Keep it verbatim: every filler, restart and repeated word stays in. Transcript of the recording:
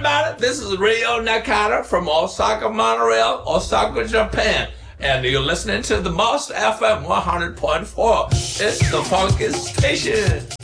everybody. This is Rio Nakata from Osaka, Montreal, Osaka, Japan. And you're listening to the Most F M one hundred point four. It's the Funky Station.